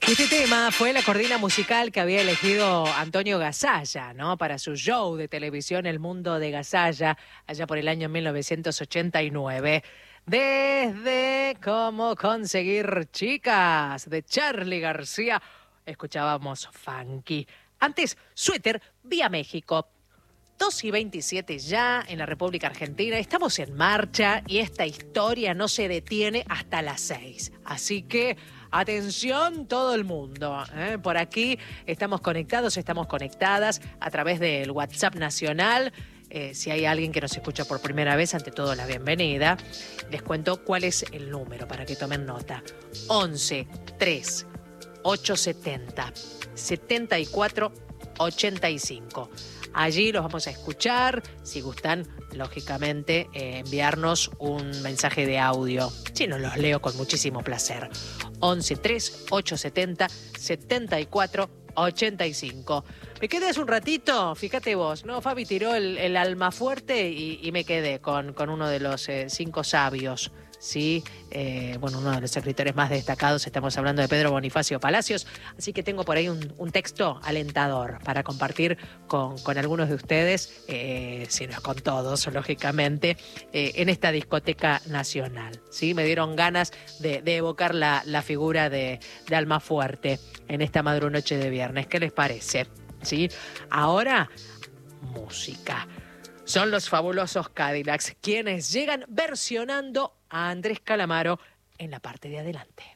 Este tema fue la cortina musical que había elegido Antonio Gasalla, ¿no? Para su show de televisión El Mundo de Gasalla, allá por el año 1989. Desde Cómo conseguir chicas, de Charly García, escuchábamos Funky. Antes, Suéter, vía México. 2:27 ya en la República Argentina. Estamos en marcha y esta historia no se detiene hasta las 6. Así que atención todo el mundo. Por aquí estamos conectados, estamos conectadas a través del WhatsApp nacional. Si hay alguien que nos escucha por primera vez, ante todo la bienvenida. Les cuento cuál es el número para que tomen nota. 11 3 870 74 85. Allí los vamos a escuchar. Si gustan, lógicamente, enviarnos un mensaje de audio. Si no, los leo con muchísimo placer. 11 3 870 74 85. Me quedé hace un ratito, fíjate vos, ¿no? Fabi tiró el almafuerte y me quedé con uno de los 5 sabios. Sí, uno de los escritores más destacados, estamos hablando de Pedro Bonifacio Palacios, así que tengo por ahí un texto alentador para compartir con algunos de ustedes, si no es con todos, lógicamente, en esta discoteca nacional. ¿Sí? Me dieron ganas de evocar la figura de Almafuerte en esta madrunoche de viernes. ¿Qué les parece? ¿Sí? Ahora, música. Son los fabulosos Cadillacs quienes llegan versionando a Andrés Calamaro en la parte de adelante.